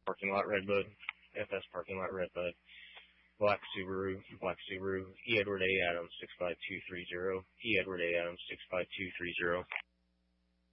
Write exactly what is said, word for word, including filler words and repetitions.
parking lot Redbud, F S parking lot Redbud, Black Subaru, Black Subaru, E Edward A Adams six five two three zero, E Edward A Adams six five two three zero.